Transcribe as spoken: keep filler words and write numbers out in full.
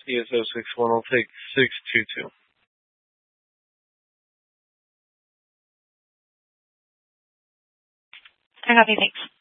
E S O six one, I'll take six two two. I copy, thanks.